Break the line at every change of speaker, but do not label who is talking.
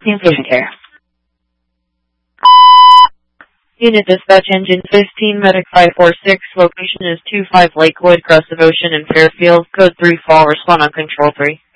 Inpatient care.
Unit Dispatch Engine 15, Medic 546, location is 25 Lakewood, Crescent Ocean in Fairfield, code 3 fall, respond on Control 3.